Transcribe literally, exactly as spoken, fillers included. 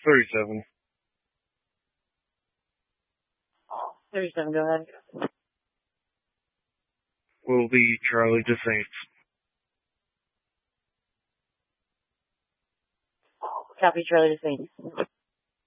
thirty-seven. thirty-seven, go ahead. Will be Charlie to Saints. Copy, Charlie to Saints.